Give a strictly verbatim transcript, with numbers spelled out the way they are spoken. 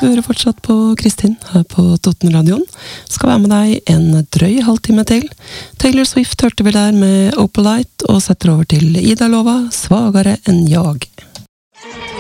Du hører fortsatt på Kristin her på Totenradioen. Skal være med deg en drøy halvtime til. Taylor Swift hørte vi der med Opalite, og setter over til Ida Lova, Svagare enn jag.